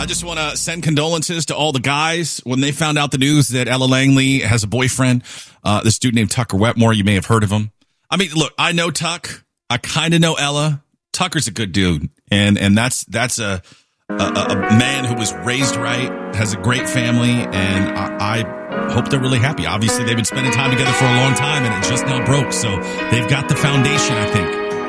I just want to send condolences to all the guys when they found out the news that Ella Langley has a boyfriend, this dude named Tucker Wetmore. You may have heard of him. I mean, look, I know Tuck. I kind of know Ella. Tucker's a good dude, and that's a man who was raised right, has a great family, and I hope they're really happy. Obviously, they've been spending time together for a long time, and it just now broke, so they've got the foundation, I think.